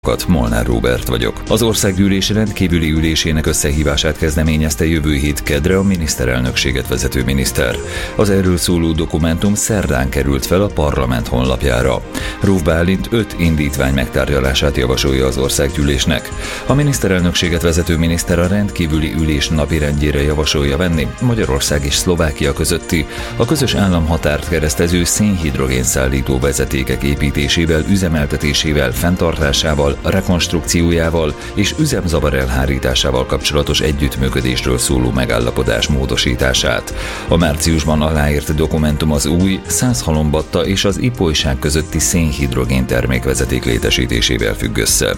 Molnár Róbert vagyok. Az országgyűlés rendkívüli ülésének összehívását kezdeményezte jövő hét keddre a miniszterelnökséget vezető miniszter. Az erről szóló dokumentum szerdán került fel a parlament honlapjára. Róf Bálint 5 indítvány megtárgyalását javasolja az országgyűlésnek. A miniszterelnökséget vezető miniszter a rendkívüli ülés napirendjére javasolja venni Magyarország és Szlovákia közötti, a közös államhatárt keresztező szénhidrogén szállító vezetékek építésével, üzemeltetésével, fenntartásával, rekonstrukciójával és üzemzavar elhárításával kapcsolatos együttműködésről szóló megállapodás módosítását. A márciusban aláírt dokumentum az új Szászhalombatta és az Ipolyság közötti szénhidrogén termékvezeték létesítésével függ össze.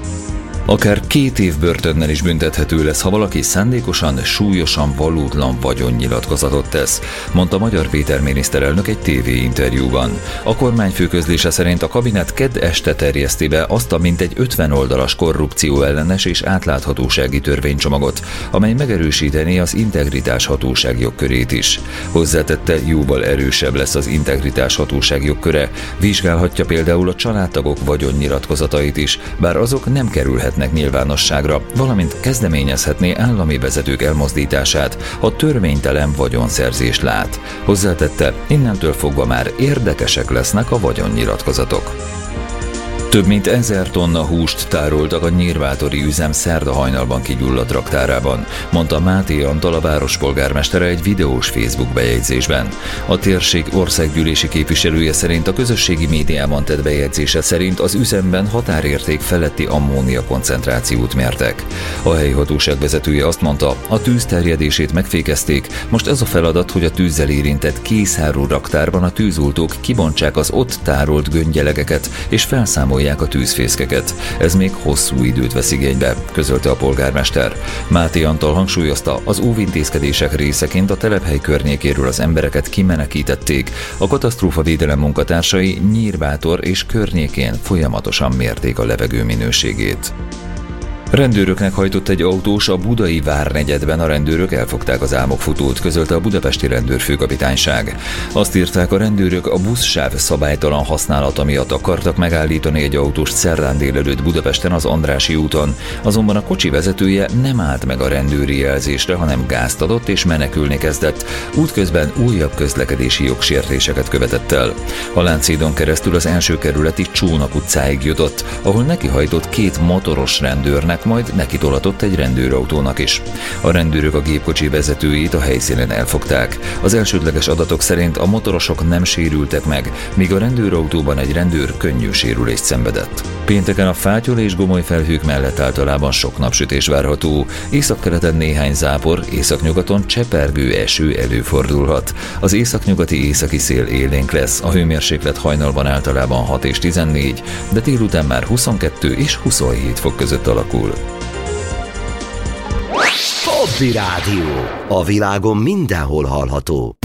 Akár 2 év börtönnel is büntethető lesz, ha valaki szándékosan, súlyosan valótlan vagyonnyilatkozatot tesz, mondta Magyar Péter miniszterelnök egy TV-interjúban. A kormányfő közlése szerint a kabinet kedd este terjeszti be azt a mintegy 50 oldalas korrupcióellenes és átláthatósági törvénycsomagot, amely megerősítené az integritás hatóság jogkörét is. Hozzátette, jóval erősebb lesz az integritás hatóság jogköre, vizsgálhatja például a családtagok vagyonnyilatkozatait is, bár azok nem kerülhetnek nyilvánosságra, valamint kezdeményezhetné állami vezetők elmozdítását, ha törvénytelen vagyonszerzést lát. Hozzátette, innentől fogva már érdekesek lesznek a vagyonnyilatkozatok. Több mint 1000 tonna húst tároltak a nyírvátori üzem szerda hajnalban kigyulladt raktárában, mondta Máté Antal, a várospolgármestere egy videós Facebook bejegyzésben. A térség országgyűlési képviselője szerint a közösségi médiában tett bejegyzése szerint az üzemben határérték feletti ammónia koncentrációt mértek. A helyi hatóság vezetője azt mondta, a tűz terjedését megfékezték, most ez a feladat, hogy a tűzzel érintett készáró raktárban a tűzoltók kibontsák az ott tárolt gönnyelegeket és felszámolják a tűzfészkeket. Ez még hosszú időt vesz igénybe, közölte a polgármester. Máté Antal hangsúlyozta, az óvintézkedések részeként a telephely környékéről az embereket kimenekítették. A katasztrófavédelem munkatársai Nyírbátor és környékén folyamatosan mérték a levegő minőségét. Rendőröknek hajtott egy autós a budai várnegyedben, a rendőrök elfogták az álmokfutót, közölte a budapesti rendőrfőkapitányság. Azt írták, a rendőrök a buszsáv szabálytalan használata miatt akartak megállítani egy autóst szerdán délelőtt Budapesten az Andrássy úton, azonban a kocsi vezetője nem állt meg a rendőri jelzésre, hanem gázt adott és menekülni kezdett. Útközben újabb közlekedési jogsértéseket követett el. A Lánchídon keresztül az első kerületi Csónak utcáig jutott, ahol nekihajtott 2 motoros rendőrnek, majd nekitolatott egy rendőrautónak is. A rendőrök a gépkocsi vezetőjét a helyszínen elfogták. Az elsődleges adatok szerint a motorosok nem sérültek meg, míg a rendőrautóban egy rendőr könnyű sérülést szenvedett. Pénteken a fátyol és gomoly felhők mellett általában sok napsütés várható. Északkeleten néhány zápor, északnyugaton csepergő eső előfordulhat. Az északnyugati északi szél élénk lesz, a hőmérséklet hajnalban általában 6 és 14, de délután már 22 és 27 fok között alakul. Hobby Rádió. A világon mindenhol hallható.